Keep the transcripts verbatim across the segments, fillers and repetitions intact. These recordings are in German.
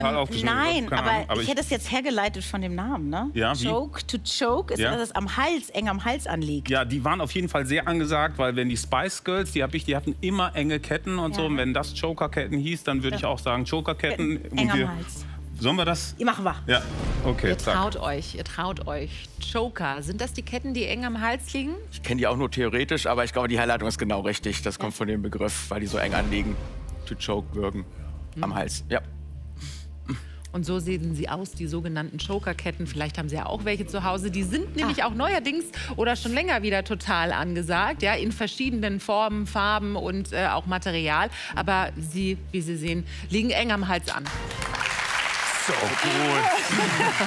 Nein, keine aber, Ahnung, aber ich, ich hätte es jetzt hergeleitet von dem Namen, ne? Ja, wie? Choke to choke ist, Ja. dass es am Hals, eng am Hals anliegt. Ja, die waren auf jeden Fall sehr angesagt, weil wenn die Spice Girls, die, hab ich, die hatten immer enge Ketten und Ja. so. Und wenn das Joker-Ketten hieß, dann würde ich auch sagen Joker-Ketten. Eng Und wir- am Hals. Sollen wir das? Die machen wir. Ja, okay. Ihr zack. traut euch, ihr traut euch. Joker, sind das die Ketten, die eng am Hals liegen? Ich kenne die auch nur theoretisch, aber ich glaube, die Herleitung ist genau richtig. Das kommt von dem Begriff, weil die so eng anliegen. To choke, würgen. Am Hals, ja. Und so sehen sie aus, die sogenannten Joker-Ketten. Vielleicht haben Sie ja auch welche zu Hause. Die sind nämlich auch neuerdings oder schon länger wieder total angesagt. Ja, in verschiedenen Formen, Farben und äh, auch Material. Aber sie, wie Sie sehen, liegen eng am Hals an. So gut.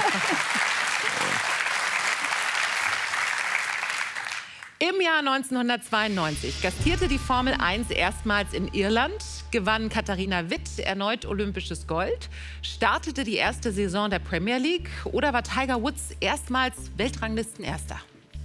Im Jahr neunzehnhundertzweiundneunzig gastierte die Formel eins erstmals in Irland, gewann Katharina Witt erneut olympisches Gold, startete die erste Saison der Premier League oder war Tiger Woods erstmals Weltranglistenerster?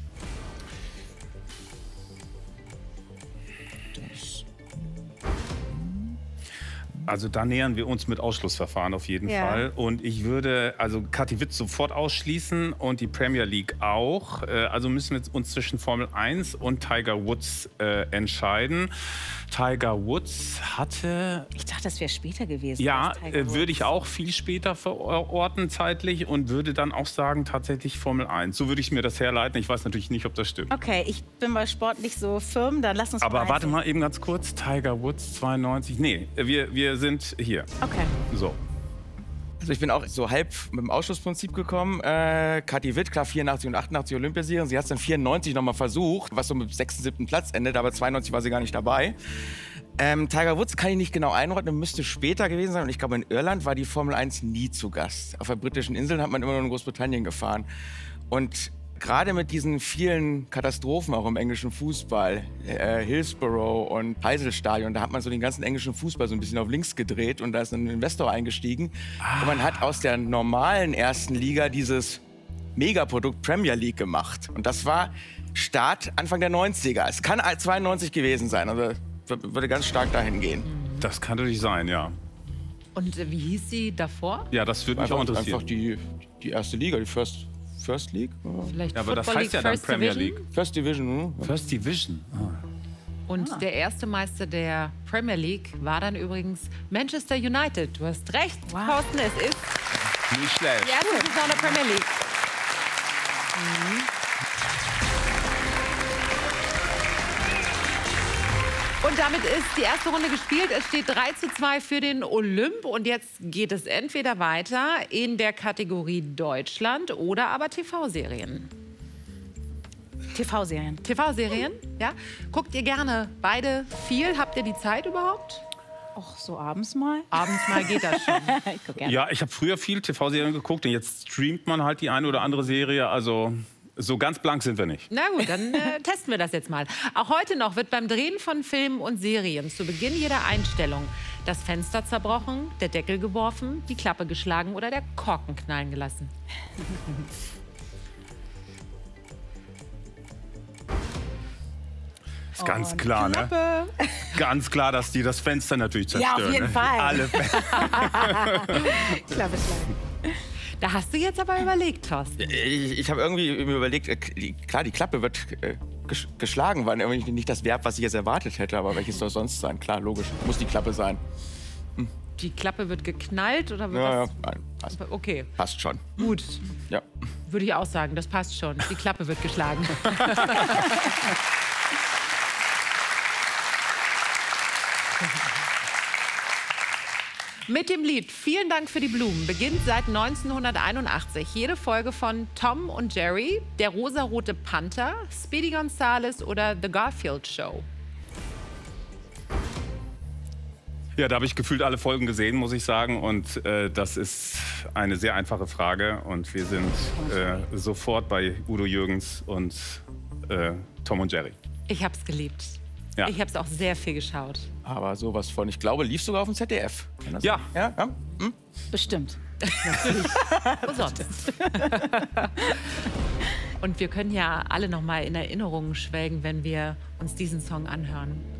Also da nähern wir uns mit Ausschlussverfahren auf jeden Ja. Fall. Und ich würde also Kathi Witt sofort ausschließen und die Premier League auch. Äh, Also müssen wir uns zwischen Formel eins und Tiger Woods äh, entscheiden. Tiger Woods hatte... Ich dachte, das wäre später gewesen. Ja, als Tiger äh, würde Woods. ich auch viel später verorten zeitlich und würde dann auch sagen tatsächlich Formel eins. So würde ich mir das herleiten. Ich weiß natürlich nicht, ob das stimmt. Okay, ich bin bei Sport nicht so firm, dann lass uns Aber mal warte eins- mal eben ganz kurz. Tiger Woods zweiundneunzig. Nee, wir, wir sind hier. Okay. So. Also ich bin auch so halb mit dem Ausschlussprinzip gekommen. Äh, Kathi Witt, klar, vierundachtzig und achtundachtzig Olympiasiegerin. Sie hat es dann vierundneunzig noch mal versucht, was so mit sechsten, siebten Platz endet, aber zweiundneunzig war sie gar nicht dabei. Ähm, Tiger Woods kann ich nicht genau einordnen, müsste später gewesen sein. Und ich glaube, in Irland war die Formel eins nie zu Gast. Auf der britischen Inseln hat man immer nur in Großbritannien gefahren. Und gerade mit diesen vielen Katastrophen auch im englischen Fußball, äh, Hillsborough und Heiselstadion, da hat man so den ganzen englischen Fußball so ein bisschen auf links gedreht und da ist ein Investor eingestiegen. Und man hat aus der normalen ersten Liga dieses Megaprodukt Premier League gemacht. Und das war Start Anfang der neunziger. Es kann zweiundneunzig gewesen sein, also würde ganz stark dahin gehen. Das kann natürlich sein, ja. Und äh, wie hieß sie davor? Ja, das würde mich auch Einfach, interessieren. einfach die, die erste Liga, die First, First League? Vielleicht Ja, aber das Football heißt ja League dann First Premier Division? League. First Division, ne? First Division. Und der erste Meister der Premier League war dann übrigens Manchester United. Du hast recht, Wow. Thorsten, es ist Nicht schlecht. die erste Saison der Premier League. Und damit ist die erste Runde gespielt. Es steht drei zu zwei für den Olymp. Und jetzt geht es entweder weiter in der Kategorie Deutschland oder aber T V-Serien. T V-Serien. T V-Serien, ja? Guckt ihr gerne beide viel? Habt ihr die Zeit überhaupt? Och, so abends mal. Abends mal geht das schon. Ich guck gerne. Ja, ich habe früher viel T V-Serien geguckt und jetzt streamt man halt die eine oder andere Serie. Also so ganz blank sind wir nicht. Na gut, dann äh, testen wir das jetzt mal. Auch heute noch wird beim Drehen von Filmen und Serien zu Beginn jeder Einstellung das Fenster zerbrochen, der Deckel geworfen, die Klappe geschlagen oder der Korken knallen gelassen. Ist ganz Und klar, ne? Klappe. Ganz klar, dass die das Fenster natürlich zerstören. Ja, auf jeden ne? Fall. Alle Fenster. Klappe schlagen. Da hast du jetzt aber überlegt, Thorsten. Ich, ich habe irgendwie mir überlegt, äh, die, klar, die Klappe wird äh, ges geschlagen, war irgendwie nicht das Verb, was ich jetzt erwartet hätte, aber welches soll es sonst sein? Klar, logisch, muss die Klappe sein. Die Klappe wird geknallt oder wird Ja, ja, das... nein, passt, Okay, passt schon. gut. Ja. Würde ich auch sagen, das passt schon. Die Klappe wird geschlagen. Mit dem Lied Vielen Dank für die Blumen beginnt seit neunzehnhunderteinundachtzig jede Folge von Tom und Jerry, der rosarote Panther, Speedy Gonzales oder The Garfield Show. Ja, da habe ich gefühlt alle Folgen gesehen, muss ich sagen. Und äh, das ist eine sehr einfache Frage. Und wir sind äh, sofort bei Udo Jürgens und äh, Tom und Jerry. Ich hab's geliebt. Ja. Ich hab's auch sehr viel geschaut. Aber sowas von, ich glaube, lief sogar auf dem Z D F. Kann das Ja. sein? Ja, ja? Hm? Bestimmt. Wo sonst? Und wir können ja alle noch mal in Erinnerungen schwelgen, wenn wir uns diesen Song anhören.